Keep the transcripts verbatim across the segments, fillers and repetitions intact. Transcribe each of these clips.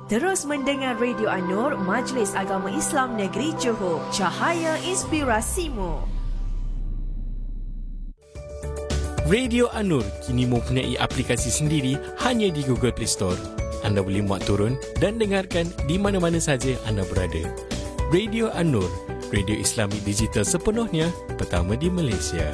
Terus mendengar Radio An-Nur, Majlis Agama Islam Negeri Johor, cahaya inspirasimu. Radio An-Nur kini mempunyai aplikasi sendiri hanya di Google Play Store. Anda boleh muat turun dan dengarkan di mana-mana saja anda berada. Radio An-Nur, radio Islami digital sepenuhnya, pertama di Malaysia.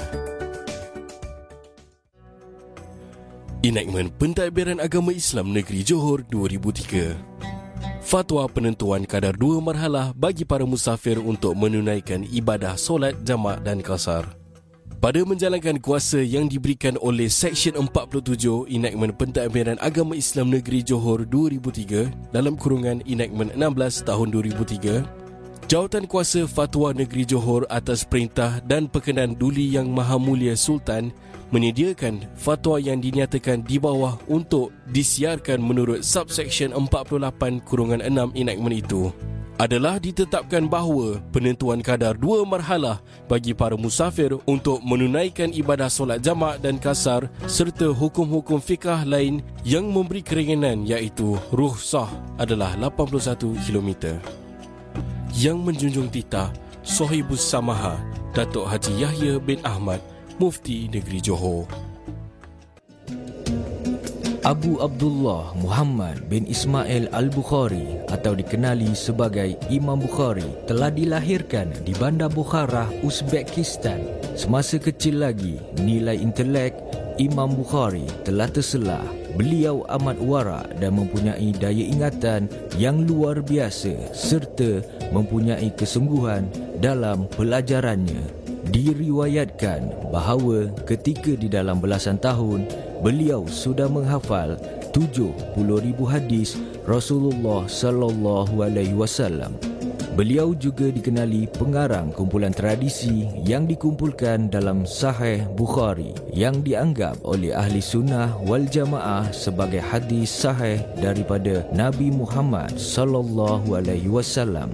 Enakmen Pentadbiran Agama Islam Negeri Johor dua ribu tiga. Fatwa penentuan kadar dua marhalah bagi para musafir untuk menunaikan ibadah solat jamak dan qasar. Pada menjalankan kuasa yang diberikan oleh Seksyen empat puluh tujuh Enakmen Pentadbiran Agama Islam Negeri Johor dua ribu tiga dalam kurungan Enakmen enam belas tahun dua ribu tiga, Jawatan Kuasa Fatwa Negeri Johor atas perintah dan perkenan Duli Yang Maha Mulia Sultan menyediakan fatwa yang dinyatakan di bawah untuk disiarkan menurut subseksyen empat puluh lapan kurungan enam enakmen itu adalah ditetapkan bahawa penentuan kadar dua marhalah bagi para musafir untuk menunaikan ibadah solat jamak dan qasar serta hukum-hukum fiqah lain yang memberi keringanan iaitu rukhsah adalah lapan puluh satu kilometer. Yang menjunjung titah Sohibus Samaha Datuk Haji Yahya bin Ahmad, Mufti Negeri Johor. Abu Abdullah Muhammad bin Ismail Al-Bukhari atau dikenali sebagai Imam Bukhari telah dilahirkan di Bandar Bukhara, Uzbekistan. Semasa kecil lagi, nilai intelek Imam Bukhari telah terselah. Beliau amat warak dan mempunyai daya ingatan yang luar biasa serta mempunyai kesungguhan dalam pelajarannya. Diriwayatkan bahawa ketika di dalam belasan tahun, beliau sudah menghafal tujuh puluh ribu hadis Rasulullah sallallahu alaihi wasallam. Beliau juga dikenali pengarang kumpulan tradisi yang dikumpulkan dalam Sahih Bukhari yang dianggap oleh ahli sunnah wal jamaah sebagai hadis sahih daripada Nabi Muhammad sallallahu alaihi wasallam.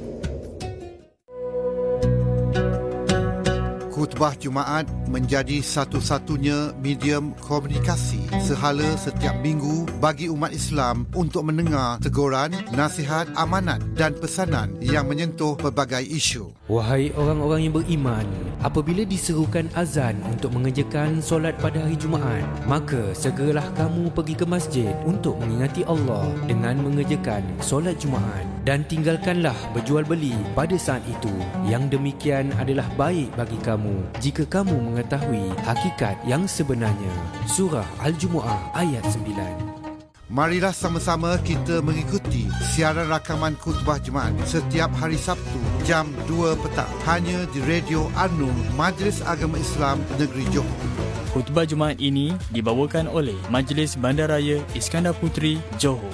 Khutbah Jumaat menjadi satu-satunya medium komunikasi sehala setiap minggu bagi umat Islam untuk mendengar teguran, nasihat, amanat dan pesanan yang menyentuh pelbagai isu. Wahai orang-orang yang beriman, apabila diserukan azan untuk mengerjakan solat pada hari Jumaat, maka segeralah kamu pergi ke masjid untuk mengingati Allah dengan mengerjakan solat Jumaat dan tinggalkanlah berjual beli pada saat itu. Yang demikian adalah baik bagi kamu jika kamu mengetahui hakikat yang sebenarnya. Surah Al-Jumu'ah ayat sembilan. Marilah sama-sama kita mengikuti siaran rakaman khutbah Jumaat setiap hari Sabtu jam dua petang hanya di Radio An-Nur, Majlis Agama Islam Negeri Johor. Khutbah Jumaat ini dibawakan oleh Majlis Bandaraya Iskandar Puteri, Johor.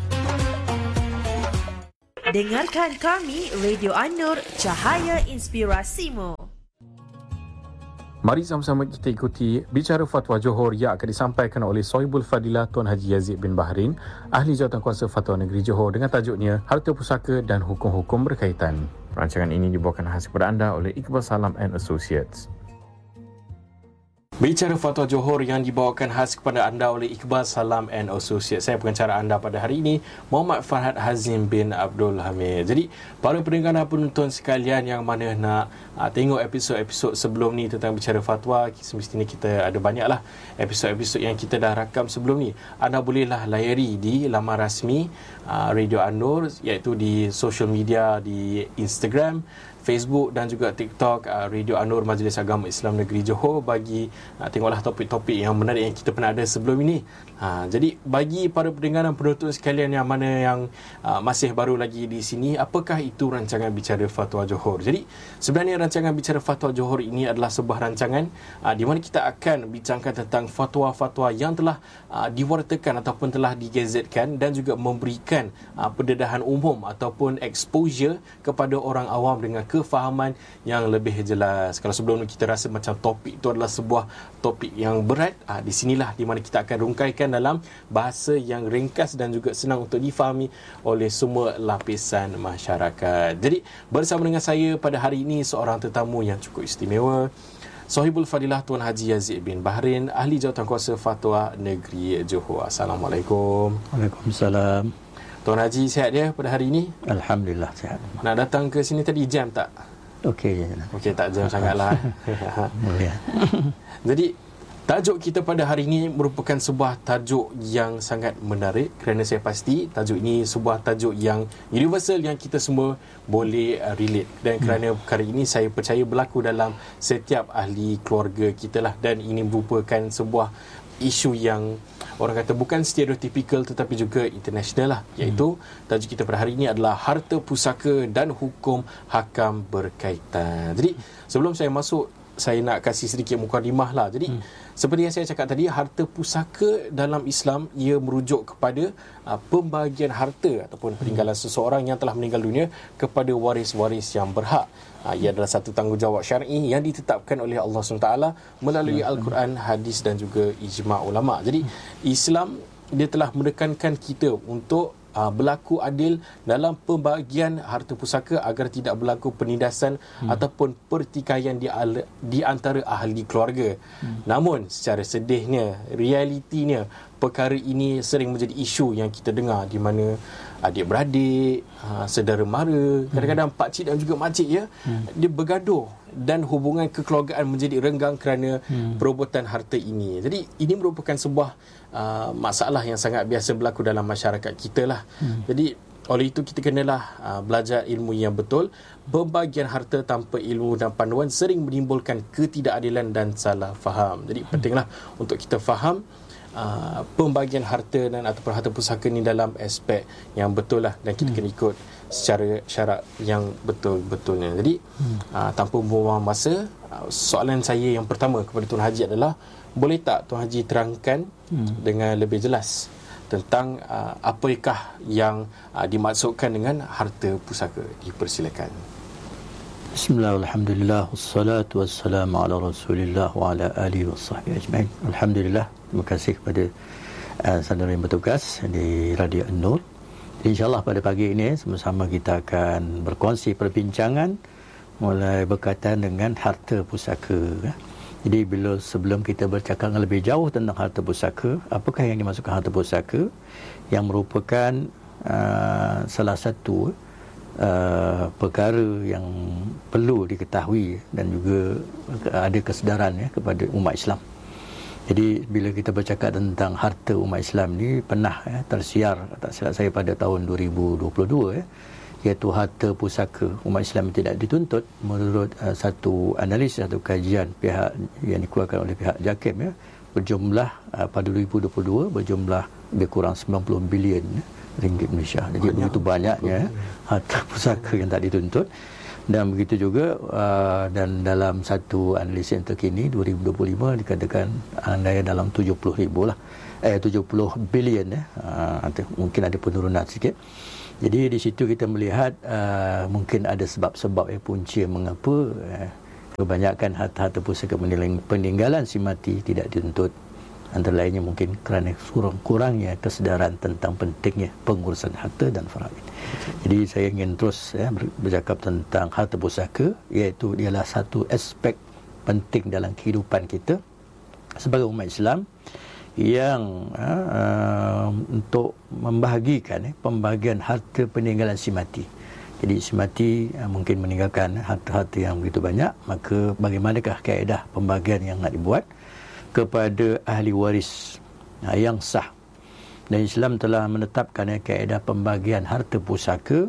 Dengarkan kami Radio An-Nur, cahaya inspirasimu. Mari sama-sama kita ikuti bicara fatwa Johor yang akan disampaikan oleh Sohibul Fadilah Tuan Haji Yazid bin Bahrin, Ahli Jawatankuasa Fatwa Negeri Johor dengan tajuknya Harta Pusaka dan Hukum-Hukum Berkaitan. Rancangan ini dibawakan khas kepada anda oleh Iqbal Salam and Associates. Bicara Fatwa Johor yang dibawakan khas kepada anda oleh Iqbal Salam and Associates. Saya pengacara anda pada hari ini, Muhammad Farhad Hazim bin Abdul Hamid. Jadi, para pendengar dan penonton sekalian yang mana nak uh, tengok episod-episod sebelum ni tentang bicara fatwa, semestinya kita ada banyaklah episod-episod yang kita dah rakam sebelum ni. Anda bolehlah layari di laman rasmi uh, Radio An-Nur, iaitu di social media, di Instagram, Facebook dan juga TikTok uh, Radio An-Nur Majlis Agama Islam Negeri Johor bagi uh, tengoklah topik-topik yang menarik yang kita pernah ada sebelum ini. Ha, jadi bagi para pendengar dan penonton sekalian yang mana yang uh, masih baru lagi di sini, apakah itu rancangan Bicara Fatwa Johor? Jadi sebenarnya rancangan Bicara Fatwa Johor ini adalah sebuah rancangan uh, di mana kita akan bincangkan tentang fatwa-fatwa yang telah uh, diwartakan ataupun telah digazetkan dan juga memberikan uh, pendedahan umum ataupun exposure kepada orang awam dengan kefahaman yang lebih jelas. Kalau sebelum ni kita rasa macam topik itu adalah sebuah topik yang berat, ah, di sinilah di mana kita akan rungkaikan dalam bahasa yang ringkas dan juga senang untuk difahami oleh semua lapisan masyarakat. Jadi bersama dengan saya pada hari ini seorang tetamu yang cukup istimewa, Sohibul Fadilah Tuan Haji Yazid bin Bahrin, Ahli Jawatankuasa Fatwa Negeri Johor. Assalamualaikum. Waalaikumsalam. Tuan Haji sihat dia pada hari ini? Alhamdulillah sihat. Nak datang ke sini tadi jam tak? Okey je. Okey, tak jam sangatlah. Boleh. Jadi tajuk kita pada hari ini merupakan sebuah tajuk yang sangat menarik kerana saya pasti tajuk ini sebuah tajuk yang universal yang kita semua boleh uh, relate, dan kerana perkara ini saya percaya berlaku dalam setiap ahli keluarga kita lah, dan ini merupakan sebuah isu yang orang kata bukan stereotypical tetapi juga international lah, iaitu tajuk kita pada hari ini adalah harta pusaka dan hukum hakam berkaitan. Jadi sebelum saya masuk, saya nak kasih sedikit mukadimah lah. Jadi hmm. seperti yang saya cakap tadi, harta pusaka dalam Islam ia merujuk kepada uh, pembahagian harta ataupun peninggalan hmm. seseorang yang telah meninggal dunia kepada waris-waris yang berhak. Uh, ia adalah satu tanggungjawab syar'i yang ditetapkan oleh Allah subhanahu wa taala melalui Al-Quran, hadis dan juga ijma' ulama'. Jadi Islam dia telah menekankan kita untuk Uh, berlaku adil dalam pembahagian harta pusaka agar tidak berlaku penindasan hmm. ataupun pertikaian di, al- di antara ahli keluarga. Hmm. Namun secara sedihnya, realitinya, perkara ini sering menjadi isu yang kita dengar, di mana adik-beradik, uh, saudara mara, kadang-kadang pakcik dan juga makcik ya, hmm. dia bergaduh dan hubungan kekeluargaan menjadi renggang kerana hmm. perebutan harta ini. Jadi ini merupakan sebuah Uh, masalah yang sangat biasa berlaku dalam masyarakat kita lah. Hmm. Jadi oleh itu kita kenalah uh, belajar ilmu yang betul. Pembagian harta tanpa ilmu dan panduan sering menimbulkan ketidakadilan dan salah faham. Jadi pentinglah untuk kita faham uh, pembagian harta dan ataupun harta pusaka ni dalam aspek yang betul lah, dan kita hmm. kena ikut secara syarat yang betul-betulnya. Jadi hmm. uh, tanpa membuang masa, uh, soalan saya yang pertama kepada Tuan Haji adalah, boleh tak Tuan Haji terangkan hmm. dengan lebih jelas tentang uh, apakah yang uh, dimaksudkan dengan harta pusaka? Dipersilakan. Bismillah, alhamdulillah, wassalatu wassalamu ala rasulillah wa ala alihi wa sahbihi ajma'in. Alhamdulillah, terima kasih kepada uh, saudara yang bertugas di Radio An-Nur. InsyaAllah pada pagi ini sama-sama kita akan berkongsi perbincangan mulai berkaitan dengan harta pusaka. Jadi bila sebelum kita bercakap lebih jauh tentang harta pusaka, apakah yang dimaksudkan harta pusaka, yang merupakan uh, salah satu uh, perkara yang perlu diketahui dan juga ada kesedaran ya, kepada umat Islam. Jadi bila kita bercakap tentang harta umat Islam ni, pernah ya, tersiar tak silap saya pada tahun dua ribu dua puluh dua ya, iaitu harta pusaka umat Islam tidak dituntut menurut uh, satu analisis atau kajian pihak yang dikeluarkan oleh pihak JAKIM ya, berjumlah uh, pada dua ribu dua puluh dua berjumlah lebih kurang sembilan puluh bilion ringgit Malaysia. Jadi banyak, begitu banyaknya harta pusaka yang tak dituntut. Dan begitu juga uh, dan dalam satu analisis yang terkini dua ribu dua puluh lima dikatakan andai dalam tujuh puluh ribu lah eh tujuh puluh bilion ya, uh, mungkin ada penurunan sikit. Jadi di situ kita melihat uh, mungkin ada sebab-sebab yang punca mengapa uh, kebanyakan harta-harta pusaka peninggalan si mati tidak dituntut. Antara lainnya mungkin kerana kurang kurangnya kesedaran tentang pentingnya pengurusan harta dan faraid. Jadi saya ingin terus ya, bercakap tentang harta pusaka, iaitu ialah satu aspek penting dalam kehidupan kita sebagai umat Islam, yang uh, untuk membahagikan eh, pembahagian harta peninggalan si mati. Jadi si mati uh, mungkin meninggalkan harta-harta yang begitu banyak, maka bagaimanakah kaedah pembahagian yang nak dibuat kepada ahli waris uh, yang sah. Dan Islam telah menetapkan eh, kaedah pembahagian harta pusaka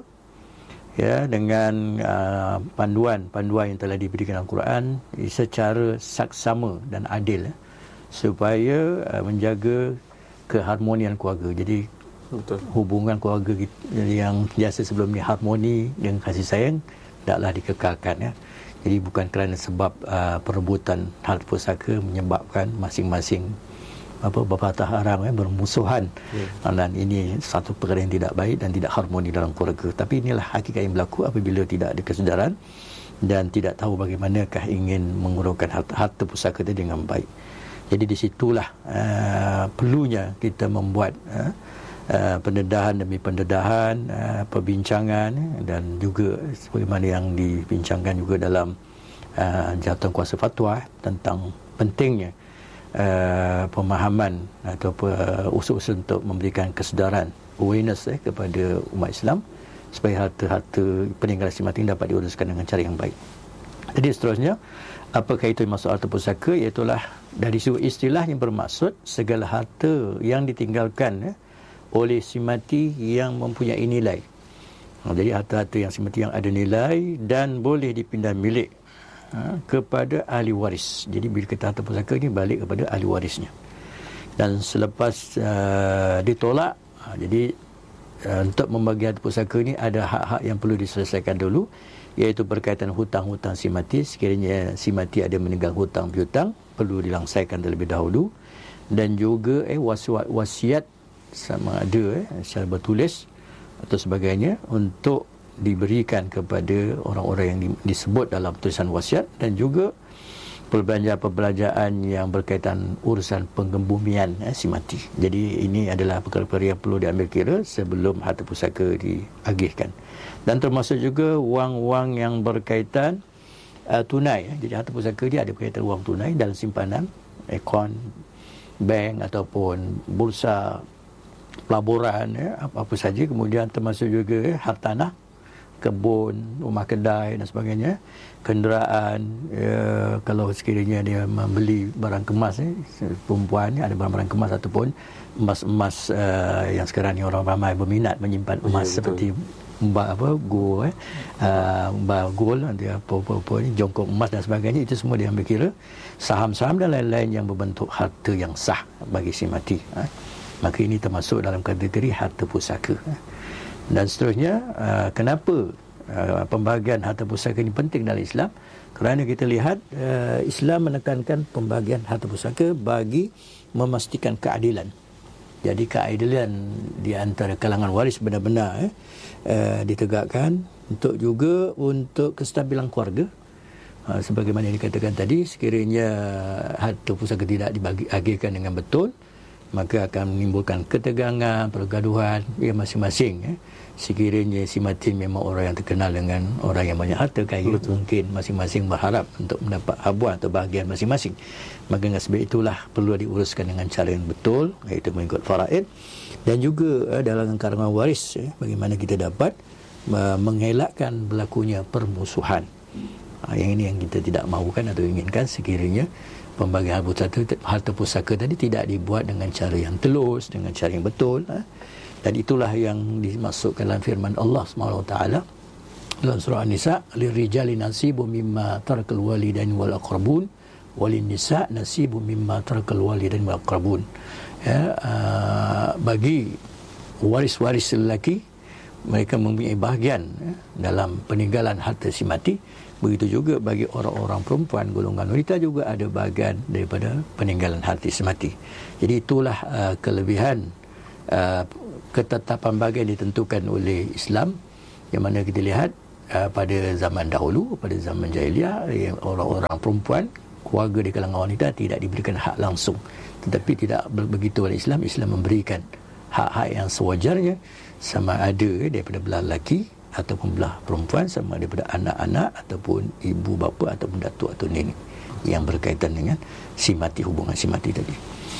ya, dengan uh, panduan-panduan yang telah diberikan Al-Quran secara saksama dan adil eh, supaya uh, menjaga keharmonian keluarga. Jadi betul, hubungan keluarga yang biasa sebelum ni harmoni dengan kasih sayang taklah dikekalkan ya. Jadi bukan kerana sebab uh, perebutan harta pusaka menyebabkan masing-masing apa berpatah arang ya, bermusuhan. Yeah. Dan ini satu perkara yang tidak baik dan tidak harmoni dalam keluarga. Tapi inilah hakikat yang berlaku apabila tidak ada kesedaran dan tidak tahu bagaimanakah ingin mengurangkan harta, harta pusaka itu dengan baik. Jadi di situlah uh, perlunya kita membuat uh, uh, pendedahan demi pendedahan, uh, perbincangan, dan juga sebagaimana yang dibincangkan juga dalam uh, jawatan kuasa fatwa tentang pentingnya uh, pemahaman atau uh, usul-usul untuk memberikan kesedaran awareness eh, kepada umat Islam supaya harta-harta peninggalan si mati dapat diuruskan dengan cara yang baik. Jadi seterusnya, apakah itu masuk harta pusaka? Iaitulah dari segi istilah yang bermaksud segala harta yang ditinggalkan eh, oleh si mati yang mempunyai nilai. Ha, jadi harta-harta yang si mati yang ada nilai dan boleh dipindah milik ha, kepada ahli waris. Jadi bila kita harta pusaka ni balik kepada ahli warisnya. Dan selepas uh, ditolak, ha, jadi uh, untuk membagi harta pusaka ni ada hak-hak yang perlu diselesaikan dulu, iaitu berkaitan hutang-hutang si mati. Sekiranya si mati ada meninggal hutang piutang, perlu dilangsaikan terlebih dahulu. Dan juga eh, wasiat, wasiat sama ada eh, secara bertulis atau sebagainya untuk diberikan kepada orang-orang yang disebut dalam tulisan wasiat, dan juga perbelanjaan-perbelanjaan yang berkaitan urusan penggembumian eh, si mati. Jadi ini adalah perkara-perkara yang perlu diambil kira sebelum harta pusaka diagihkan. Dan termasuk juga wang-wang yang berkaitan uh, tunai. Eh. Jadi harta pusaka dia ada berkaitan wang tunai dalam simpanan, akaun bank ataupun bursa pelaburan, ya, apa-apa saja. Kemudian termasuk juga ya, hartanah, kebun, rumah kedai dan sebagainya, kenderaan, ya, kalau sekiranya dia membeli barang kemas, ya, perempuan ya, ada barang-barang kemas ataupun emas-emas uh, yang sekarang ni orang ramai berminat menyimpan emas ya, seperti mbak apa gold eh uh, mbak gold nanti apa-apa ni jongkok emas dan sebagainya, itu semua diambil kira, saham-saham dan lain-lain yang berbentuk harta yang sah bagi si mati. Ha? Maka ini termasuk dalam kategori harta pusaka. Dan seterusnya, uh, kenapa uh, pembahagian harta pusaka ini penting dalam Islam? Kerana kita lihat uh, Islam menekankan pembahagian harta pusaka bagi memastikan keadilan. Jadi keadilan di antara kalangan waris benar-benar eh, uh, ditegakkan, untuk juga untuk kestabilan keluarga. Uh, sebagaimana yang dikatakan tadi, sekiranya harta pusaka tidak dibagi agihkan dengan betul, maka akan menimbulkan ketegangan, pergaduhan ya masing-masing. Eh. Sekiranya si mati memang orang yang terkenal dengan orang yang banyak harta kaya, betul, mungkin masing-masing berharap untuk mendapat habuan atau bahagian masing-masing. Maka dengan sebab itulah perlu diuruskan dengan cara yang betul, iaitu mengikut faraid. Dan juga eh, dalam kalangan waris, eh, bagaimana kita dapat uh, mengelakkan berlakunya permusuhan. Uh, yang ini yang kita tidak mahukan atau inginkan, sekiranya pembagian harta pusaka, harta pusaka tadi tidak dibuat dengan cara yang telus, dengan cara yang betul. Ha? Dan itulah yang dimaksudkan dalam firman Allah subhanahu wa taala dalam surah An-Nisa, lirijali nasibun mimma tarakal walidain wal aqrabun walin nisa nasibun mimma tarakal walidain wal aqrabun. Ya, uh, bagi waris-waris lelaki, mereka mempunyai bahagian ya, dalam peninggalan harta si mati. Begitu juga bagi orang-orang perempuan, golongan wanita juga ada bahagian daripada peninggalan harta si mati. Jadi itulah uh, kelebihan uh, ketetapan bahagian ditentukan oleh Islam, yang mana kita lihat uh, pada zaman dahulu, pada zaman jahiliah, orang-orang perempuan, keluarga di kalangan wanita tidak diberikan hak langsung. Tetapi tidak begitu oleh Islam. Islam memberikan hak-hak yang sewajarnya, sama ada daripada belah lelaki ataupun belah perempuan, sama daripada anak-anak ataupun ibu bapa ataupun datuk atau nenek, yang berkaitan dengan si mati, hubungan si mati tadi.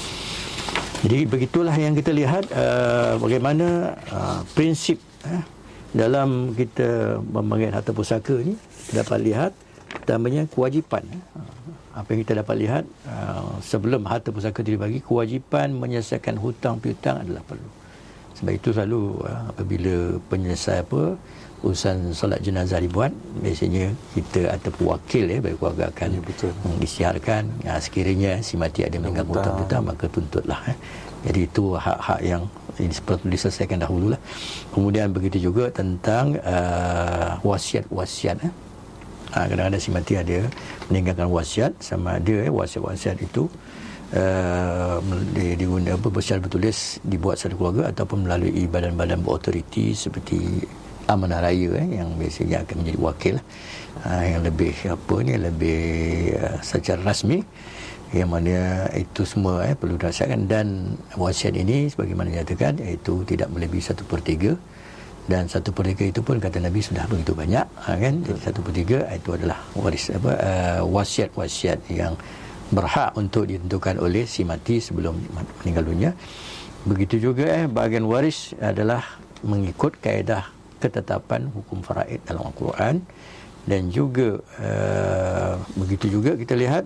Jadi begitulah yang kita lihat uh, bagaimana uh, prinsip uh, dalam kita membagikan harta pusaka ni. Kita dapat lihat pertamanya kewajipan. Uh, apa yang kita dapat lihat uh, sebelum harta pusaka dibagi, kewajipan menyelesaikan hutang piutang adalah perlu. Sebab itu selalu uh, apabila penyelesaian apa urusan solat jenazah dibuat, biasanya kita ataupun wakil ya bagi keluarga akan ya, mengisytiharkan ya, sekiranya si mati ada meninggal hutang-hutang, maka tuntutlah. Eh. Jadi itu hak-hak yang ini perlu diselesaikan dahululah. Kemudian begitu juga tentang uh, wasiat-wasiat. Eh. Ha, kadang-kadang si mati ada meninggalkan wasiat, sama ada eh, wasiat-wasiat itu uh, diguna apa secara bertulis dibuat secara keluarga ataupun melalui badan-badan berautoriti seperti amanah raya eh, yang biasanya akan menjadi wakil uh, yang lebih apa ni lebih uh, secara rasmi, yang mana itu semua eh, perlu dirasakan. Dan wasiat ini sebagaimana dinyatakan iaitu tidak melebihi satu per tiga, dan satu per tiga itu pun kata Nabi sudah begitu banyak uh, kan. Jadi satu per tiga itu adalah waris apa uh, wasiat-wasiat yang berhak untuk ditentukan oleh si mati sebelum meninggal dunia. Begitu juga eh, bahagian waris adalah mengikut kaedah ketetapan hukum faraid dalam Al-Quran. Dan juga uh, begitu juga kita lihat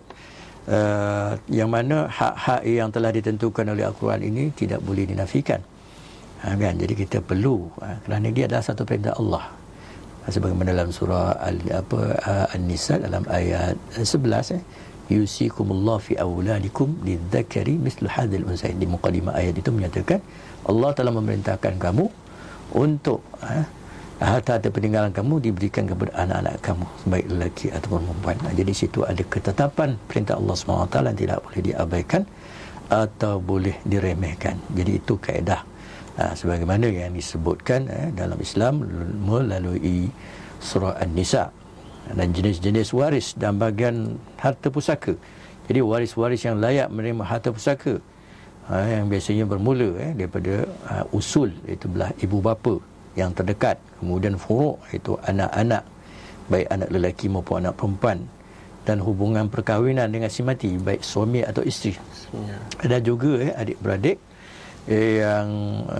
uh, yang mana hak-hak yang telah ditentukan oleh Al-Quran ini tidak boleh dinafikan. Ha, kan? Jadi kita perlu, ha, kerana dia adalah satu perintah Allah. Sebagaimana dalam surah Al, apa, uh, An-Nisa dalam ayat sebelas, eh, yusikumullah fi awladikum lidzakari mislu hadzal unsayain. Di mukadimah ayat itu menyatakan Allah telah memerintahkan kamu untuk ha, harta-harta peninggalan kamu diberikan kepada anak-anak kamu, baik lelaki ataupun perempuan. Jadi situ ada ketetapan perintah Allah subhanahu wa taala yang tidak boleh diabaikan atau boleh diremehkan. Jadi itu kaedah ha, sebagaimana yang disebutkan eh, dalam Islam melalui surah An-Nisa. Dan jenis-jenis waris dan bahagian harta pusaka. Jadi waris-waris yang layak menerima harta pusaka ha, yang biasanya bermula eh, daripada uh, usul, iaitu belah ibu bapa yang terdekat, kemudian furuk, iaitu anak-anak, baik anak lelaki maupun anak perempuan, dan hubungan perkahwinan dengan si mati, baik suami atau isteri. Ya. Ada juga eh, adik-beradik eh, yang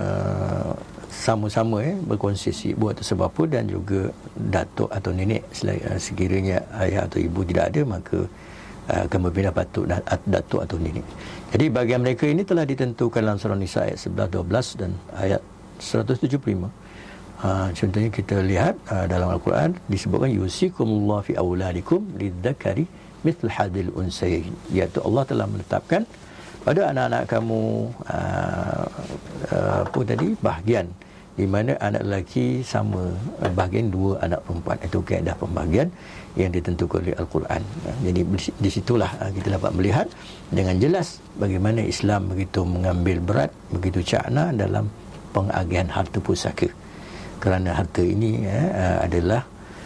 uh, sama-sama eh, berkongsi si ibu atau sebapa, dan juga datuk atau nenek sekiranya ayah atau ibu tidak ada, maka uh, akan berpindah patuk dan datuk atau nenek. Jadi bahagian mereka ini telah ditentukan dalam surah Nisa ayat sebelas, dua belas dan ayat seratus tujuh puluh lima. Ha, contohnya kita lihat uh, dalam Al-Quran disebutkan yusikumullah fi awladikum lidzakari mithl hadil unsayain, iaitu Allah telah menetapkan pada anak-anak kamu uh, uh, apa tadi bahagian di mana anak lelaki sama uh, bahagian dua anak perempuan. Itu kaedah pembahagian yang ditentukan oleh Al-Quran. Uh, jadi di situlah uh, kita dapat melihat dengan jelas bagaimana Islam begitu mengambil berat, begitu cakna dalam pengagihan harta pusaka. Kerana harta ini eh, adalah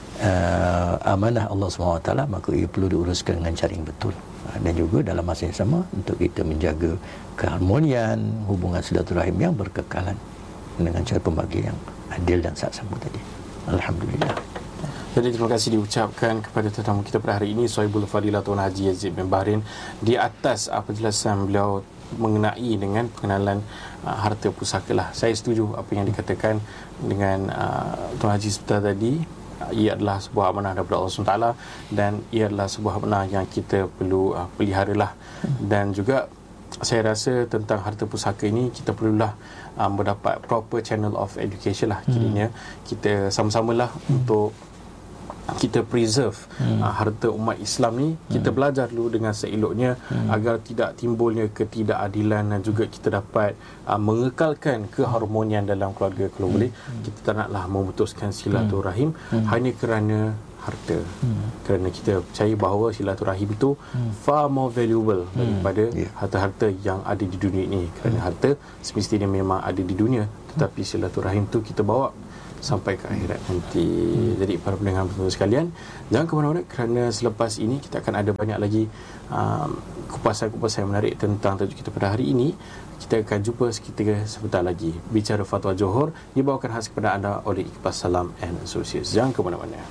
uh, amanah Allah subhanahu wa taala, maka ia perlu diuruskan dengan cara yang betul. Dan juga dalam masa yang sama untuk kita menjaga keharmonian, hubungan silaturahim yang berkekalan dengan cara pembagian yang adil dan saksama tadi. Alhamdulillah. Jadi terima kasih diucapkan kepada tetamu kita pada hari ini, Sohibul Fadilah Tuan Haji Yazid bin Bahrin, di atas apa penjelasan beliau mengenai dengan pengenalan uh, harta pusaka lah. Saya setuju apa yang dikatakan dengan uh, Tuan Haji sebentar tadi. Uh, ia adalah sebuah amanah daripada Allah subhanahu wa taala, dan ia adalah sebuah amanah yang kita perlu uh, pelihara lah. Dan juga saya rasa tentang harta pusaka ini kita perlulah uh, mendapat proper channel of education lah. Kiranya kita sama-samalah hmm. untuk kita preserve hmm. uh, harta umat Islam ni. Kita hmm. belajar dulu dengan seeloknya hmm. agar tidak timbulnya ketidakadilan, dan juga kita dapat uh, mengekalkan keharmonian dalam keluarga kalau hmm. boleh. Kita tak naklah memutuskan silaturahim hmm. hanya kerana harta. Hmm. Kerana kita percaya bahawa silaturahim itu hmm. far more valuable hmm. daripada yeah. harta-harta yang ada di dunia ini. Kerana hmm. harta semestinya memang ada di dunia, tetapi silaturahim tu kita bawa sampai ke akhirat nanti. Hmm. Jadi para pendengar sekalian, jangan ke mana-mana, kerana selepas ini kita akan ada banyak lagi um, kupasan-kupasan yang menarik tentang tajuk kita pada hari ini. Kita akan jumpa seketika sebentar lagi. Bicara Fatwa Johor dibawakan khas kepada anda oleh Iqbal Salam and Associates. Jangan ke mana-mana.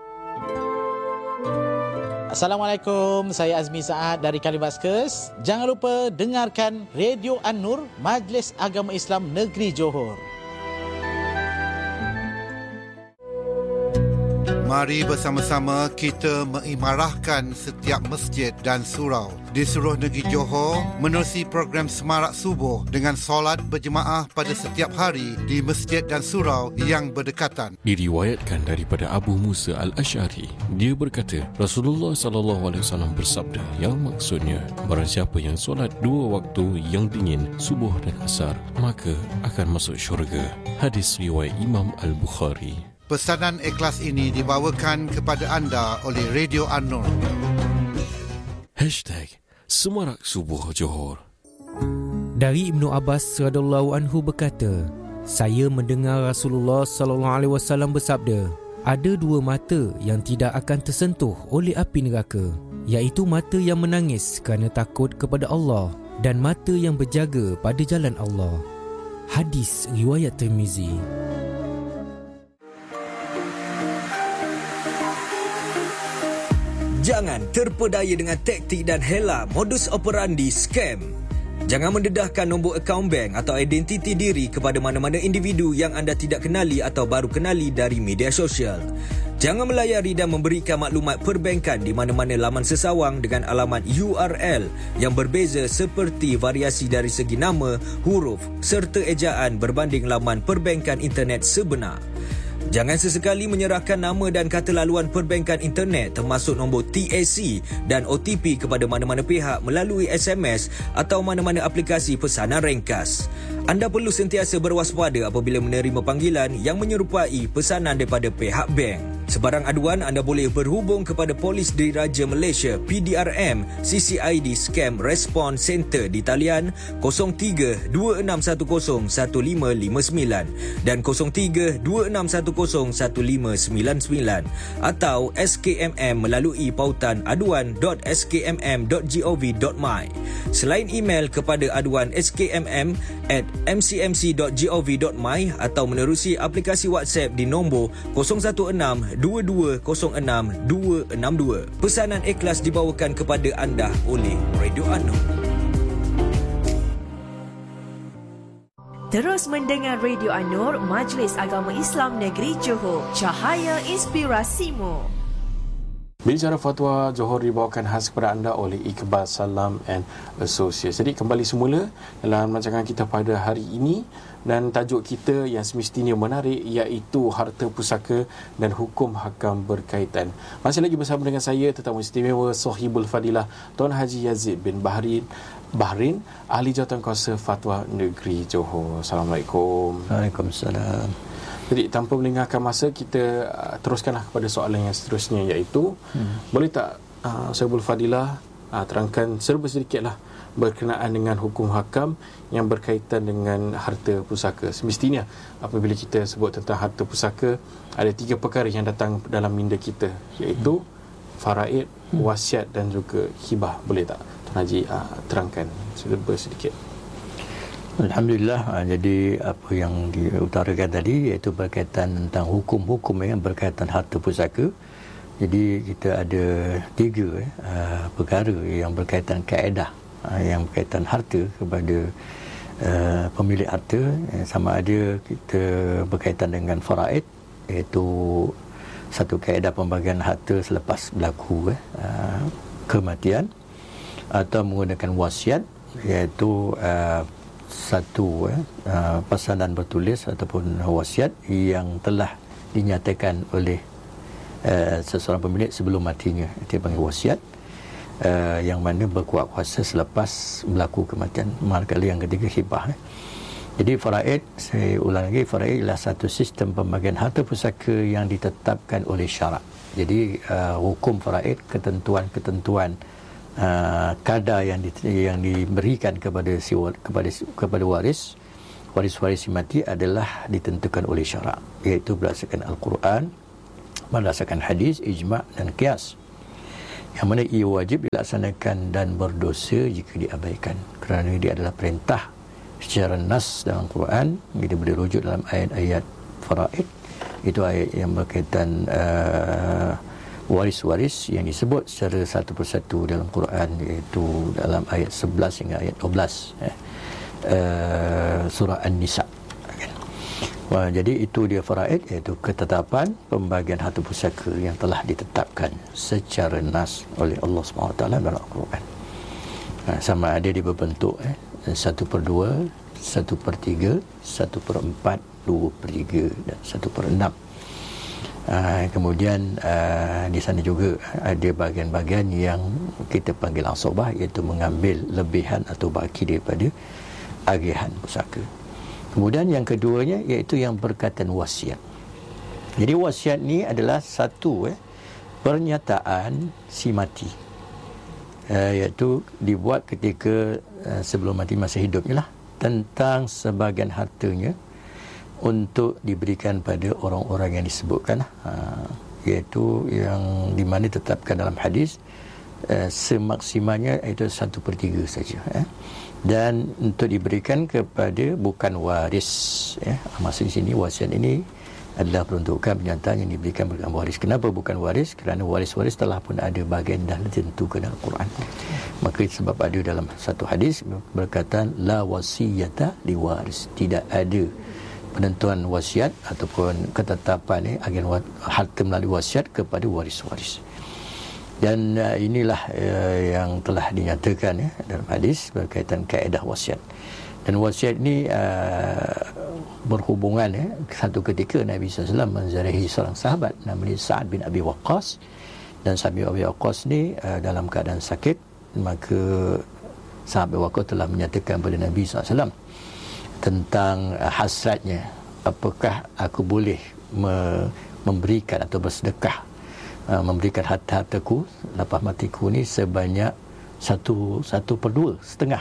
Assalamualaikum, saya Azmi Saad dari Kalimaskes. Jangan lupa dengarkan Radio An-Nur, Majlis Agama Islam Negeri Johor. Mari bersama-sama kita mengimarahkan setiap masjid dan surau di seluruh negeri Johor menerusi program Semarak Subuh dengan solat berjemaah pada setiap hari di masjid dan surau yang berdekatan. Diriwayatkan daripada Abu Musa Al-Asy'ari, dia berkata, Rasulullah sallallahu alaihi wasallam bersabda, yang maksudnya, barang siapa yang solat dua waktu yang dingin, subuh dan asar, maka akan masuk syurga. Hadis riwayat Imam Al-Bukhari. Pesanan ikhlas ini dibawakan kepada anda oleh Radio An-Nur. Hashtag Semarak Subuh Johor. Dari Ibnu Abbas radhiyallahu anhu berkata, saya mendengar Rasulullah sallallahu alaihi wasallam bersabda, ada dua mata yang tidak akan tersentuh oleh api neraka, iaitu mata yang menangis kerana takut kepada Allah dan mata yang berjaga pada jalan Allah. Hadis riwayat Tirmizi. Jangan terpedaya dengan taktik dan hela modus operandi scam. Jangan mendedahkan nombor akaun bank atau identiti diri kepada mana-mana individu yang anda tidak kenali atau baru kenali dari media sosial. Jangan melayari dan memberikan maklumat perbankan di mana-mana laman sesawang dengan alamat U R L yang berbeza seperti variasi dari segi nama, huruf serta ejaan berbanding laman perbankan internet sebenar. Jangan sesekali menyerahkan nama dan kata laluan perbankan internet termasuk nombor T A C dan O T P kepada mana-mana pihak melalui S M S atau mana-mana aplikasi pesanan ringkas. Anda perlu sentiasa berwaspada apabila menerima panggilan yang menyerupai pesanan daripada pihak bank. Sebarang aduan anda boleh berhubung kepada Polis Diraja Malaysia P D R M C C I D Scam Response Center di talian kosong tiga dua enam satu kosong satu lima lima sembilan dan kosong tiga dua enam satu kosong satu lima sembilan sembilan atau S K M M melalui pautan aduan dot s k m m dot gov dot my. Selain email kepada aduan s k m m at m c m c dot gov dot my atau menerusi aplikasi WhatsApp di nombor kosong satu enam dua dua kosong enam dua enam dua. Pesanan ikhlas dibawakan kepada anda oleh Radio Anur. Terus mendengar Radio Anur, Majlis Agama Islam Negeri Johor, Cahaya Inspirasimu. Bicara fatwa Johor dibawakan khas kepada anda oleh Iqbal Salam and Associates. Jadi kembali semula dalam rancangan kita pada hari ini dan tajuk kita yang semestinya menarik iaitu harta pusaka dan hukum hakam berkaitan. Masih lagi bersama dengan saya tetamu istimewa Sahibul Fadilah Tuan Haji Yazid bin Bahrin Bahrin, Ahli Jawatankuasa Fatwa Negeri Johor. Assalamualaikum. Waalaikumsalam. Jadi tanpa melengahkan masa, kita uh, teruskanlah kepada soalan yang seterusnya iaitu hmm. boleh tak uh, Sahibul Fadilah uh, terangkan serba sedikitlah berkenaan dengan hukum hakam yang berkaitan dengan harta pusaka. Semestinya apabila kita sebut tentang harta pusaka, ada tiga perkara yang datang dalam minda kita iaitu faraid, wasiat dan juga hibah. Boleh tak Tuan Haji uh, terangkan serba sedikit? Alhamdulillah. Jadi apa yang diutarakan tadi iaitu berkaitan tentang hukum-hukum yang berkaitan harta pusaka. Jadi kita ada tiga uh, perkara yang berkaitan kaedah uh, yang berkaitan harta kepada uh, pemilik harta. Sama ada kita berkaitan dengan faraid iaitu satu kaedah pembagian harta selepas berlaku uh, kematian, atau menggunakan wasiat iaitu uh, satu eh, uh, pesanan bertulis ataupun wasiat yang telah dinyatakan oleh uh, seseorang pemilik sebelum matinya. Itu panggil wasiat, uh, yang mana berkuat kuasa selepas berlaku kematian. Manakala yang ketiga hibah. Eh. Jadi faraid, saya ulang lagi, faraid adalah satu sistem pembagian harta pusaka yang ditetapkan oleh syarak. Jadi uh, hukum faraid, ketentuan-ketentuan Uh, kadar yang, di, yang diberikan kepada si kepada kepada waris waris-waris si mati adalah ditentukan oleh syarak, iaitu berdasarkan Al-Quran, berdasarkan hadis, ijma' dan qiyas, yang mana ia wajib dilaksanakan dan berdosa jika diabaikan, kerana dia adalah perintah secara nas dalam Quran. Kita boleh rujuk dalam ayat-ayat faraid, itu ayat yang berkaitan uh, waris-waris yang disebut secara satu persatu dalam Quran, iaitu dalam ayat sebelas hingga ayat dua belas eh, uh, surah An-Nisa. Okay. Wah, jadi itu dia faraid, iaitu ketetapan pembagian harta pusaka yang telah ditetapkan secara nas oleh Allah subhanahu wa taala dalam Al-Quran. Nah, sama ada dia berbentuk eh, satu per dua, satu per tiga, satu per empat, dua per tiga dan satu per enam. Uh, kemudian uh, di sana juga ada bahagian-bahagian yang kita panggil asabah, iaitu mengambil lebihan atau baki daripada agihan pusaka. Kemudian yang keduanya iaitu yang berkaitan wasiat. Jadi wasiat ni adalah satu eh, pernyataan si mati, uh, iaitu dibuat ketika uh, sebelum mati, masa hidupnya lah, tentang sebahagian hartanya untuk diberikan pada orang-orang yang disebutkan, ha, iaitu yang di mana ditetapkan dalam hadis eh, semaksimalnya itu satu per tiga saja, eh. Dan untuk diberikan kepada bukan waris, eh. Maksud di sini wasiat ini adalah peruntukan binatang yang diberikan bukan waris. Kenapa bukan waris? Kerana waris-waris telah pun ada bahagian dah ditentukan dalam Al-Quran. Maka sebab ada dalam satu hadis berkata la wasiyata li waris, tidak ada penentuan wasiat ataupun ketetapan eh, agen harta melalui wasiat kepada waris-waris. Dan uh, inilah uh, yang telah dinyatakan ya, dalam hadis berkaitan kaedah wasiat. Dan wasiat ini uh, berhubungan ya, satu ketika Nabi sallallahu alaihi wasallam menziarahi seorang sahabat namanya Sa'ad bin Abi Waqqas, dan Sa'ad bin Abi Waqqas ni uh, dalam keadaan sakit, maka Sa'ad bin Waqqas telah menyatakan kepada Nabi sallallahu alaihi wasallam tentang uh, hasratnya, apakah aku boleh me- memberikan atau bersedekah uh, memberikan harta-hartaku lepas matiku ni sebanyak satu satu per dua setengah.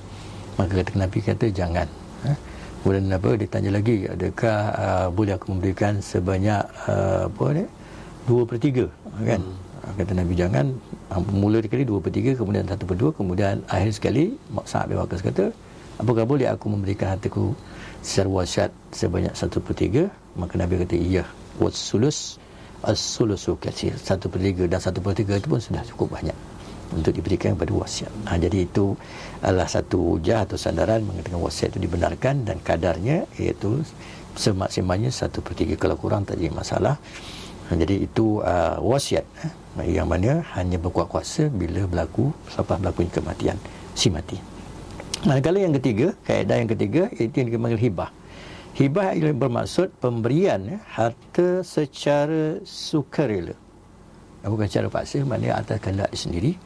Maka kata Nabi kata jangan. Ha? Kemudian apa dia tanya lagi, adakah uh, boleh aku memberikan sebanyak uh, apa ni dua per tiga, kan? Hmm. Kata Nabi jangan. Mula sekali dua per tiga, kemudian satu per dua, kemudian akhir sekali Sa'ad bin Waqqas kata, apakah boleh aku memberikan hartaku secara wasiat sebanyak satu per tiga? Maka Nabi kata iya. Was-sulus as-sulusu katsir. Satu per tiga, dan satu per tiga itu pun sudah cukup banyak untuk diberikan kepada wasiat. Ha, jadi itu adalah satu hujah atau sandaran mengatakan wasiat itu dibenarkan, dan kadarnya iaitu semaksimalnya satu per tiga. Kalau kurang tak jadi masalah. Ha, jadi itu uh, wasiat eh, yang mana hanya berkuat kuasa bila berlaku selepas berlaku kematian si mati. Manakala yang ketiga, kaedah yang ketiga iaitu yang dipanggil hibah. Hibah ialah bermaksud pemberian eh, harta secara sukarela, bukan secara paksa, maknanya atas kehendak sendiri,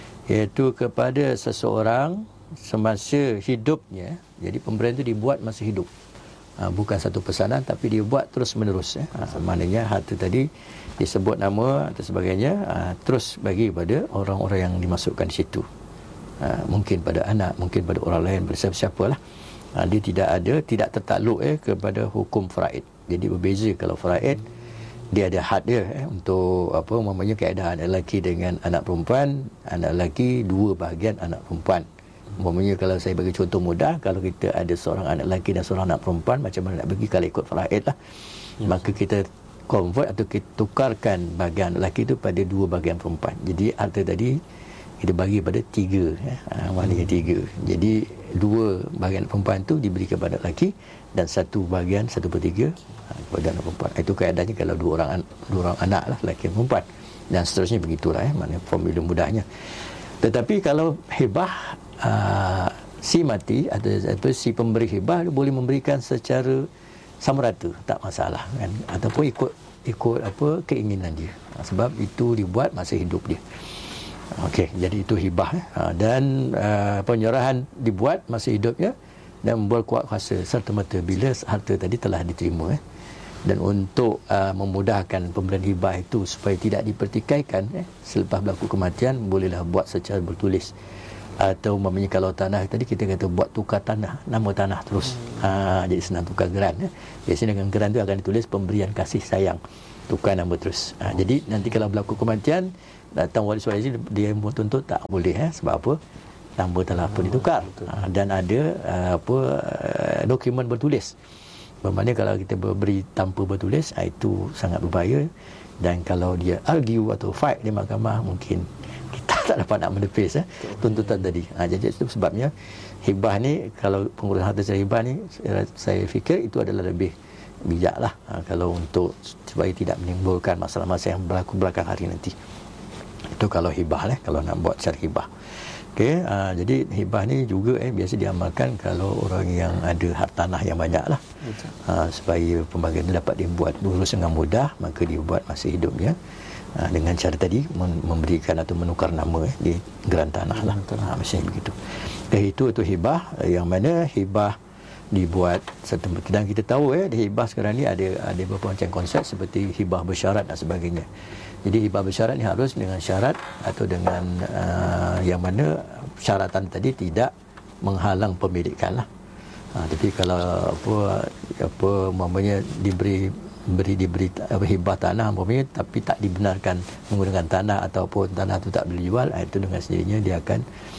iaitu kepada seseorang semasa hidupnya. Jadi pemberian itu dibuat masa hidup, ha, bukan satu pesanan, tapi dibuat terus menerus ya. Ha, maknanya harta tadi disebut nama atau sebagainya, ha, terus bagi pada orang-orang yang dimasukkan di situ, ha, mungkin pada anak, mungkin pada orang lain, pada siapa-siapalah. Ha, dia tidak ada, tidak tertakluk eh, kepada hukum faraid. Jadi berbeza. Kalau faraid dia ada had dia eh, untuk apa umpamanya keadaan anak lelaki dengan anak perempuan, anak lelaki dua bahagian anak perempuan. Umpamanya kalau saya bagi contoh mudah, kalau kita ada seorang anak lelaki dan seorang anak perempuan, macam mana nak bagi kalau ikut faraid lah. Hmm. Maka kita convert atau kita tukarkan bahagian lelaki itu pada dua bahagian perempuan. Jadi harta tadi kita bagi pada tiga eh, ha, maknanya tiga. Jadi dua bahagian perempuan itu diberi kepada lelaki, dan satu bahagian satu per tiga kepada anak perempuan. Itu keadaannya kalau dua orang dua orang anak lah, lelaki dan perempuan, dan seterusnya begitulah eh, maknanya formula mudahnya. Tetapi kalau hibah, uh, si mati atau, atau si pemberi hibah boleh memberikan secara sama rata, tak masalah kan, ataupun ikut ikut apa keinginan dia, sebab itu dibuat masa hidup dia. Okey, jadi itu hibah eh. Ha, dan uh, penyerahan dibuat masa hidupnya dan membuat kuat kuasa serta merta bila harta tadi telah diterima eh. Dan untuk uh, memudahkan pemberian hibah itu supaya tidak dipertikaikan eh, selepas berlaku kematian, bolehlah buat secara bertulis. Atau umpamanya kalau tanah tadi kita kata buat tukar tanah, nama tanah terus. Ha, jadi senang tukar geran eh. Biasanya dengan geran itu akan ditulis pemberian kasih sayang, tukar nama terus. Ha, jadi nanti kalau berlaku kematian, datang waris-waris dia tuntut tak boleh eh. Sebab apa? Nama telah pun ditukar. Ha, dan ada uh, apa uh, dokumen bertulis. Bermakna kalau kita beri tanpa bertulis, itu sangat berbahaya. Dan kalau dia argue atau fight di mahkamah, mungkin kita tak dapat nak menepis eh, tuntutan tadi. Ha, jadi itu sebabnya hibah ni, kalau pengurusan harta secara hibah ni, saya fikir itu adalah lebih bijaklah ha, kalau untuk supaya tidak menimbulkan masalah-masalah yang berlaku belakang hari nanti. Itu kalau hibah lah, kalau nak buat secara hibah. Okey, uh, jadi hibah ni juga eh biasa diamalkan kalau orang yang ada harta tanah yang banyak lah. Uh, supaya pembagian itu dapat dibuat lurus dengan mudah, maka dibuat masa hidupnya uh, dengan cara tadi memberikan atau menukar nama eh, di geran tanah lah. Uh, macam begitu. Okay, itu itu hibah, yang mana hibah dibuat serta dan kita tahu eh di hibah sekarang ni ada ada beberapa macam konsep seperti hibah bersyarat dan sebagainya. Jadi hibah bersyarat ni harus dengan syarat atau dengan uh, yang mana syaratan tadi tidak menghalang pemilikan lah. Ha, tapi kalau apa apa umpamanya diberi beri diberi apa, hibah tanah umpamanya tapi tak dibenarkan menggunakan tanah ataupun tanah itu tak boleh jual, itu dengan sendirinya dia akan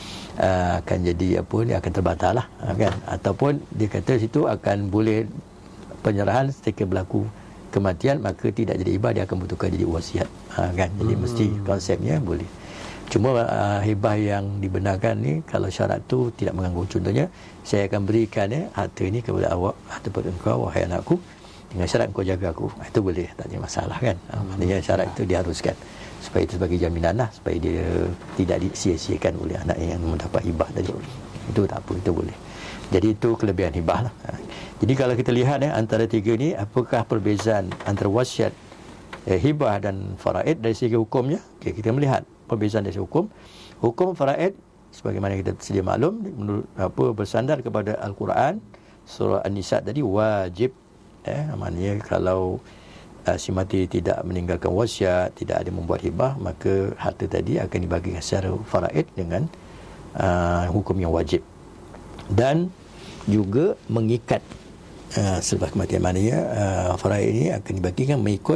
uh, akan jadi apa dia akan terbatal lah kan, ataupun dia kata situ akan boleh penyerahan ketika berlaku kematian, maka tidak jadi hibah, dia akan bertukar jadi wasiat. Ha, kan? Jadi hmm. mesti konsepnya boleh. Cuma uh, hibah yang dibenarkan ni, kalau syarat tu tidak mengganggu. Contohnya, saya akan berikan ya, harta ini kepada awak, harta kepada engkau, wahai anakku, dengan syarat engkau jaga aku. Itu boleh, tak ada masalah kan. Ha, maknanya syarat itu diharuskan. Supaya itu sebagai jaminan lah, supaya dia tidak disia-siakan oleh anak yang mendapat hibah tadi. Itu tak apa, itu boleh. Jadi itu kelebihan hibah lah. Ha. Jadi kalau kita lihat ya, antara tiga ni, apakah perbezaan antara wasiat, eh, hibah dan faraid dari segi hukumnya? Okay, kita melihat perbezaan dari segi hukum. Hukum faraid, sebagaimana kita sedia maklum, menurut apa bersandar kepada Al-Quran, surah An-Nisa tadi, wajib. Eh, maknanya kalau uh, si mati tidak meninggalkan wasiat, tidak ada membuat hibah, maka harta tadi akan dibagikan secara faraid dengan uh, hukum yang wajib. Dan juga mengikat uh, selepas kematian, maknanya uh, faraid ini akan dibagikan mengikut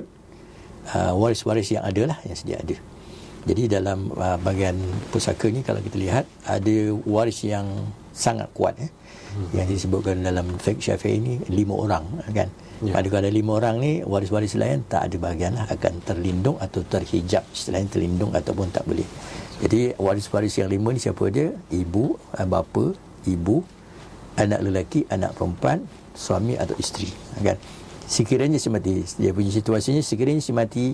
uh, waris-waris yang ada lah, yang sedia ada. Jadi dalam uh, bahagian pusaka ni, kalau kita lihat, ada waris yang sangat kuat eh, hmm. yang disebutkan dalam fiqh Syafi'i ni lima orang kan. Ya. Pada kalau ada lima orang ni, waris-waris lain tak ada bahagian lah, akan terlindung atau terhijab, istilahnya terlindung ataupun tak boleh. Jadi waris-waris yang lima ni siapa dia? Ibu, bapa, ibu, anak lelaki, anak perempuan, suami atau isteri kan. Sekiranya si mati, dia punya situasinya, sekiranya si mati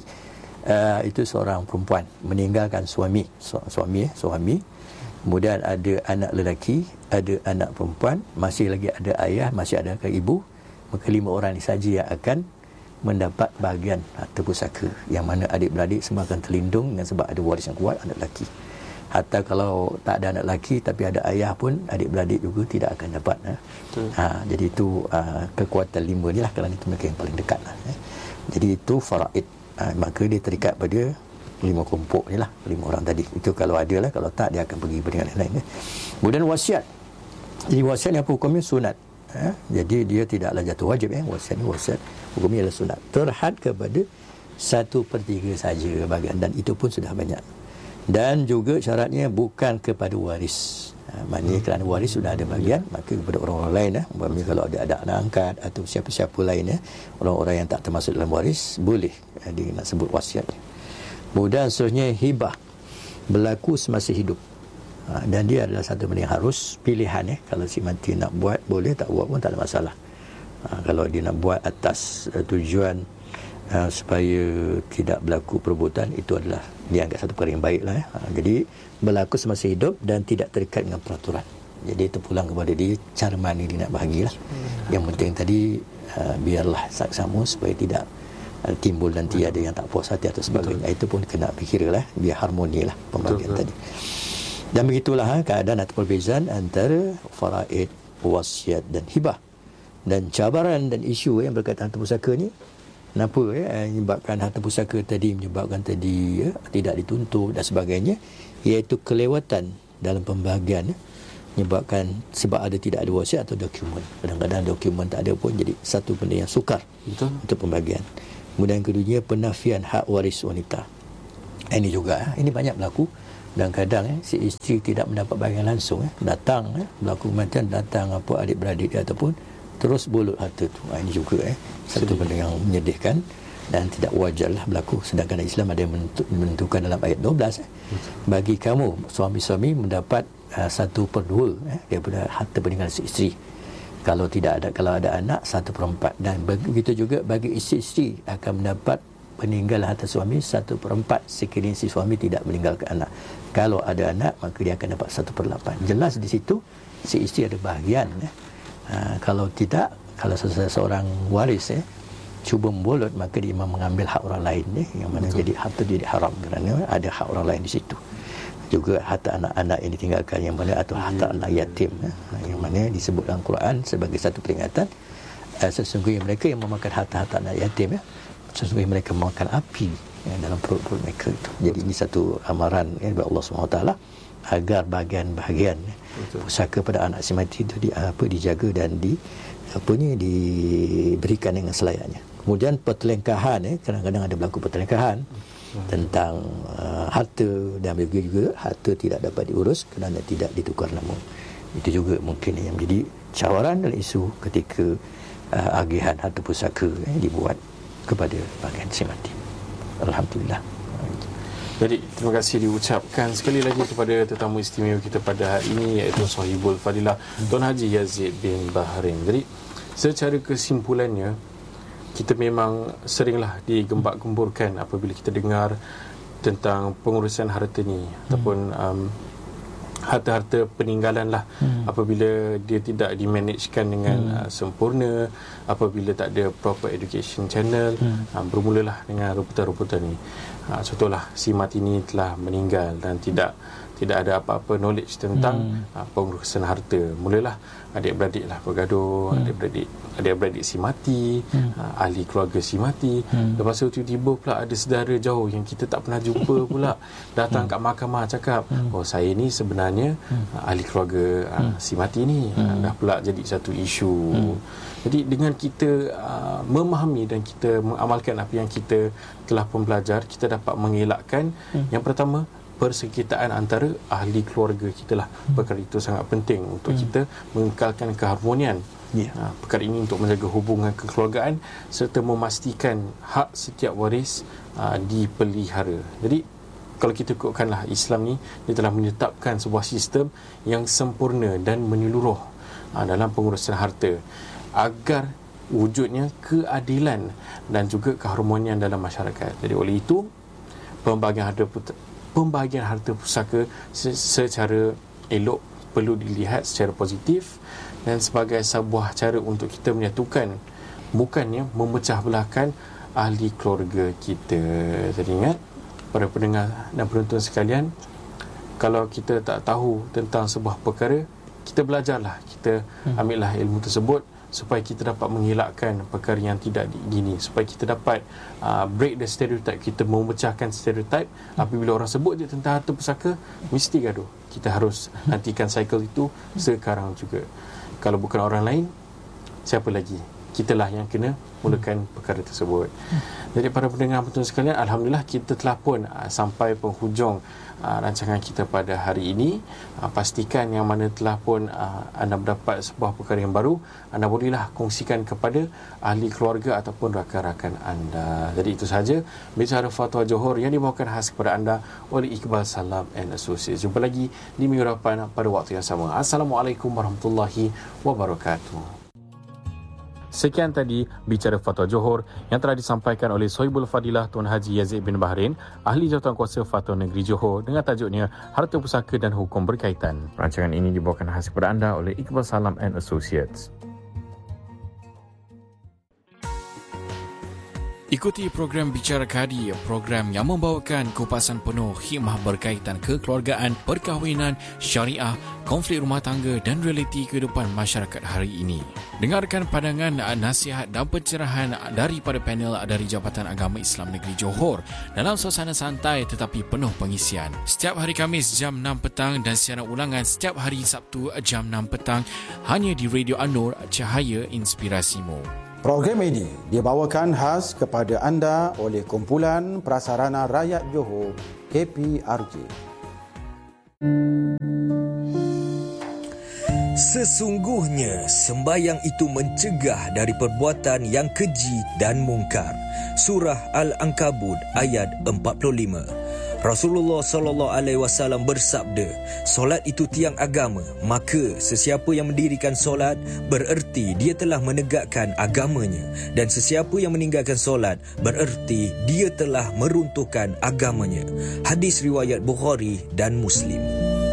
uh, itu seorang perempuan meninggalkan suami, su- suami eh, suami, kemudian ada anak lelaki, ada anak perempuan, masih lagi ada ayah, masih ada ibu, maka lima orang ini saja yang akan mendapat bahagian harta pusaka, yang mana adik-beradik semua akan terlindung dengan sebab ada waris yang kuat, anak lelaki. Hatta kalau tak ada anak lelaki tapi ada ayah pun, adik-beradik juga tidak akan dapat. Ha. Ha, jadi itu uh, kekuatan lima ni lah, kerana itu mereka yang paling dekat lah. Eh. Jadi itu faraid. Ha, maka dia terikat pada lima kelompok ni lah, lima orang tadi. Itu kalau ada lah, kalau tak dia akan pergi pada yang lain. Eh. Kemudian wasiat. Jadi wasiat ni apa hukumnya? Sunat. Ha? Jadi dia tidaklah jatuh wajib. Eh. Wasiat ni wasiat, hukumnya adalah sunat. Terhad kepada satu per tiga saja bahagian, dan itu pun sudah banyak. Dan juga syaratnya bukan kepada waris. Ha, maknanya kerana waris sudah ada bahagian, maka kepada orang-orang lain, eh, umpamanya kalau ada ada anak angkat atau siapa-siapa lain, eh, orang-orang yang tak termasuk dalam waris, boleh eh, dia nak sebut wasiat. Kemudian seterusnya hibah, berlaku semasa hidup. Ha, dan dia adalah satu benda yang harus pilihan. Eh. Kalau si mati nak buat, boleh, tak buat pun tak ada masalah. Ha, kalau dia nak buat atas uh, tujuan uh, supaya tidak berlaku perbuatan, itu adalah dia anggap satu perkara yang baik lah. Eh. Ha, jadi berlaku semasa hidup dan tidak terikat dengan peraturan. Jadi itu pulang kepada dia cara mana dia nak bahagilah. Hmm. Yang penting tadi uh, biarlah saksama supaya tidak uh, timbul nanti ada yang tak puas hati atau sebagainya. Betul. Itu pun kena fikirlah, biar harmoni lah pembagian betul, tadi. Dan begitulah ha, keadaan atau perbezaan antara faraid, wasiat dan hibah. Dan cabaran dan isu yang berkaitan harta pusaka ni, kenapa ya, menyebabkan harta pusaka tadi, menyebabkan tadi ya, tidak dituntut dan sebagainya, iaitu kelewatan dalam pembahagian ya, menyebabkan sebab ada tidak ada wasiat atau dokumen. Kadang-kadang dokumen tak ada pun jadi satu benda yang sukar. Betul. Untuk pembahagian. Kemudian keduanya penafian hak waris wanita. Ini juga ya, ini banyak berlaku. Dan kadang eh, si isteri tidak mendapat bahagian langsung eh, datang eh, berlaku kematian, datang apa adik-beradik dia ataupun terus bolot harta tu. Ha, ini juga eh, satu benda yang menyedihkan dan tidak wajarlah berlaku. Sedangkan Islam ada yang menentukan dalam ayat dua belas eh, bagi kamu suami-suami mendapat uh, satu per dua eh, daripada harta peninggalan si isteri. Kalau tidak ada, kalau ada anak, satu per empat. Dan begitu juga bagi isteri-isteri akan mendapat peninggalan harta suami satu per empat sekiranya si suami tidak meninggalkan anak. Kalau ada anak, maka dia akan dapat satu per lapan. Jelas di situ si isteri ada bahagian. Eh. Ha, kalau tidak, kalau seseorang waris eh, cuba membolot, maka dia memang mengambil hak orang lain eh, yang mana betul, jadi harta jadi haram kerana ada hak orang lain di situ. Juga harta anak-anak yang ditinggalkan yang mana, atau harta hmm. anak yatim eh, yang mana disebut dalam Quran sebagai satu peringatan eh, sesungguhnya mereka yang memakan harta-harta anak yatim eh, sesungguhnya mereka memakan api ya, dalam perut-perut mereka itu. Jadi ini satu amaran ya, dari Allah subhanahu wa taala agar bahagian-bahagian ya, pusaka pada anak si mati itu di, apa, dijaga dan di apanya diberikan dengan selayaknya. Kemudian pertelengkahan ya, kadang-kadang ada berlaku pertelengkahan hmm. tentang uh, harta, dan juga, juga harta tidak dapat diurus kerana tidak ditukar nama. Itu juga mungkin yang menjadi cabaran dan isu ketika uh, agihan harta pusaka ya, dibuat. kepada bahagian simati. Alhamdulillah. Jadi terima kasih diucapkan sekali lagi kepada tetamu istimewa kita pada hari ini, iaitu Sahibul Fadilah Tuan Haji Yazid bin Bahrin. Jadi secara kesimpulannya, kita memang seringlah digembak-gemburkan apabila kita dengar tentang pengurusan harta ni, hmm. ataupun um, harta-harta peninggalan lah, hmm. apabila dia tidak dimanagekan dengan hmm. uh, sempurna, apabila tak ada proper education channel, hmm. uh, bermulalah dengan ruputan-ruputan ni. uh, contohlah si Mat ini telah meninggal dan tidak tidak ada apa-apa knowledge tentang hmm. uh, pengurusan harta. Mulalah adik-beradik lah bergaduh, hmm. adik-beradik adik-beradik si mati, hmm. uh, ahli keluarga si mati. Hmm. Lepas tu tiba-tiba pula ada saudara jauh yang kita tak pernah jumpa pula datang hmm. kat mahkamah cakap, hmm. oh saya ni sebenarnya hmm. uh, ahli keluarga uh, hmm. si mati ni. Hmm. Uh, dah pula jadi satu isu. Hmm. Jadi dengan kita uh, memahami dan kita mengamalkan apa yang kita telah pun belajar, kita dapat mengelakkan hmm. yang pertama, persengketaan antara ahli keluarga kita lah. Perkara itu sangat penting untuk hmm. kita mengekalkan keharmonian. Yeah. Ha, perkara ini untuk menjaga hubungan kekeluargaan serta memastikan hak setiap waris ha, dipelihara. Jadi kalau kita ikutkanlah Islam ni, dia telah menetapkan sebuah sistem yang sempurna dan menyeluruh ha, dalam pengurusan harta agar wujudnya keadilan dan juga keharmonian dalam masyarakat. Jadi oleh itu, pembahagian harta pembahagian harta pusaka secara elok perlu dilihat secara positif dan sebagai sebuah cara untuk kita menyatukan, bukannya memecah belahkan ahli keluarga kita. Jadi ingat, para pendengar dan penonton sekalian, kalau kita tak tahu tentang sebuah perkara, kita belajarlah, kita ambillah ilmu tersebut supaya kita dapat mengelakkan perkara yang tidak diingini, supaya kita dapat uh, break the stereotype, kita memecahkan stereotype. Apabila orang sebut je tentang harta pusaka, mesti gaduh. Kita harus hentikan cycle itu sekarang juga. Kalau bukan orang lain, siapa lagi? Kitalah yang kena mulakan perkara tersebut. Jadi para pendengar penonton sekalian, alhamdulillah kita telah pun uh, sampai penghujung uh, rancangan kita pada hari ini. Uh, pastikan yang mana telah pun uh, anda mendapat sebuah perkara yang baru, anda bolehlah kongsikan kepada ahli keluarga ataupun rakan-rakan anda. Jadi itu sahaja bicara Fatwa Johor yang dibawakan khas kepada anda oleh Iqbal Salam and Associates. Jumpa lagi di minggu depan pada waktu yang sama. Assalamualaikum warahmatullahi wabarakatuh. Sekian tadi bicara Fatwa Johor yang telah disampaikan oleh Sahibul Fadilah Tuan Haji Yazid bin Bahrin, ahli jawatankuasa Fatwa Negeri Johor, dengan tajuknya Harta Pusaka dan Hukum Berkaitan. Rancangan ini dibawakan khas kepada anda oleh Iqbal Salam and Associates. Ikuti program Bicara Kadi, program yang membawakan kupasan penuh hikmah berkaitan kekeluargaan, perkahwinan, syariah, konflik rumah tangga dan realiti kehidupan masyarakat hari ini. Dengarkan pandangan, nasihat dan pencerahan daripada panel dari Jabatan Agama Islam Negeri Johor dalam suasana santai tetapi penuh pengisian. Setiap hari Khamis jam enam petang dan siaran ulangan setiap hari Sabtu jam enam petang hanya di Radio An-Nur, Cahaya Inspirasimu. Program ini dibawakan khas kepada anda oleh Kumpulan Prasarana Rakyat Johor, K P R J. Sesungguhnya sembahyang itu mencegah dari perbuatan yang keji dan mungkar. Surah Al-Ankabut ayat empat puluh lima. Rasulullah sallallahu alaihi wasallam bersabda, solat itu tiang agama, maka sesiapa yang mendirikan solat bererti dia telah menegakkan agamanya, dan sesiapa yang meninggalkan solat bererti dia telah meruntuhkan agamanya. Hadis riwayat Bukhari dan Muslim.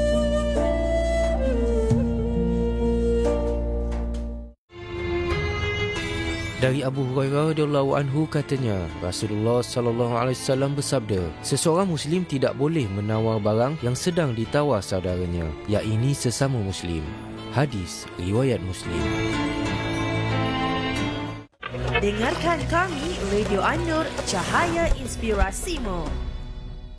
Dari Abu Hurairah radhiyallahu anhu katanya, Rasulullah sallallahu alaihi wasallam bersabda, seseorang muslim tidak boleh menawar barang yang sedang ditawar saudaranya, yakni sesama muslim. Hadis riwayat Muslim. Dengarkan kami Radio An-Nur, Cahaya Inspirasimu.